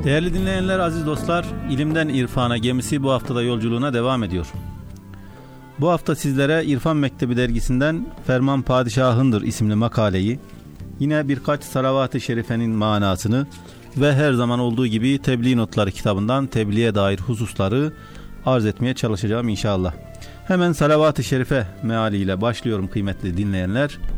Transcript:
Değerli dinleyenler, aziz dostlar, İlimden İrfana gemisi bu haftada yolculuğuna devam ediyor. Bu hafta sizlere İrfan Mektebi dergisinden Ferman Padişahındır isimli makaleyi, yine birkaç salavat-ı şerifenin manasını ve her zaman olduğu gibi Tebliğ Notları kitabından tebliğe dair hususları arz etmeye çalışacağım inşallah. Hemen salavat-ı şerife mealiyle başlıyorum kıymetli dinleyenler.